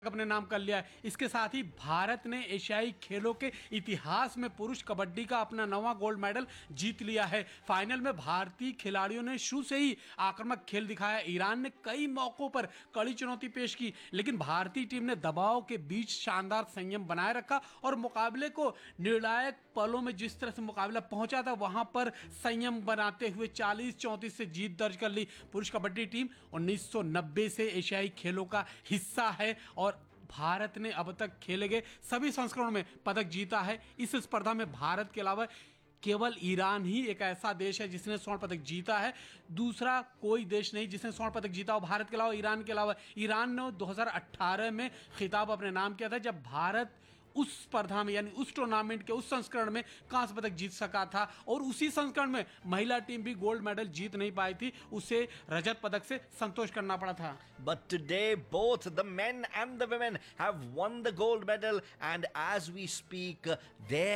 अपने नाम कर लिया है। इसके साथ ही भारत ने एशियाई खेलों के इतिहास में पुरुष कबड्डी का अपना 9वां गोल्ड मेडल जीत लिया है। फाइनल में भारतीय खिलाड़ियों ने शुरू से ही आक्रामक खेल दिखाया। ईरान ने कई मौकों पर कड़ी चुनौती पेश की, लेकिन भारतीय टीम ने दबाव के बीच शानदार संयम बनाए रखा और मुकाबले को निर्णायक पलों में जिस तरह से मुकाबला पहुंचा था वहां पर संयम बनाते हुए 40-34 से जीत दर्ज कर ली। पुरुष कबड्डी टीम 1990 से एशियाई खेलों का हिस्सा है और भारत ने अब तक खेले गए सभी संस्करणों में पदक जीता है। इस स्पर्धा में भारत के अलावा केवल ईरान ही एक ऐसा देश है जिसने स्वर्ण पदक जीता है। दूसरा कोई देश नहीं जिसने स्वर्ण पदक जीता हो भारत के अलावा, ईरान के अलावा। ईरान ने 2018 में खिताब अपने नाम किया था, जब भारत उस स्पर्धा में यानी उस टूर्नामेंट के उस संस्करण में कांस्य पदक जीत सका था, और उसी संस्करण में महिला टीम भी गोल्ड मेडल जीत नहीं पाई थी, उसे रजत पदक से संतोष करना पड़ा था। But today, both the men and the women have won the gold medal, and as we speak, their